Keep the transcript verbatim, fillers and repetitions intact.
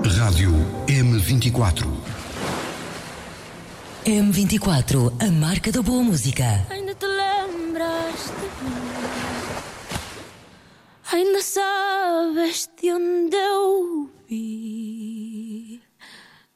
Rádio M vinte e quatro. M vinte e quatro, a marca da boa música. Ainda te